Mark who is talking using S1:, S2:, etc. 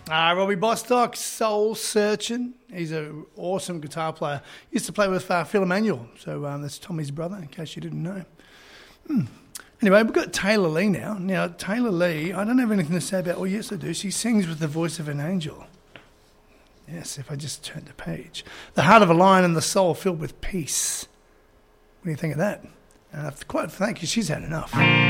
S1: Robbie Bostock, Soul Searching. He's an awesome guitar player. Used to play with Phil Emanuel, so that's Tommy's brother, in case you didn't know. Anyway, we've got Taylor Lee now. Now, Taylor Lee, I don't have anything to say about, well, yes I do. She sings with the voice of an angel. Yes, if I just turn the page. The heart of a lion and the soul filled with peace. What do you think of that? Quite frankly, she's had enough.